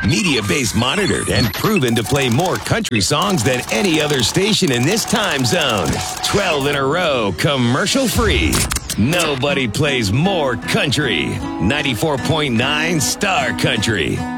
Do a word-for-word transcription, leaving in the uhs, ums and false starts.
Media Base monitored and proven to play more country songs than any other station in this time zone. twelve in a row, commercial-free. Nobody plays more country. ninety-four point nine Star Country.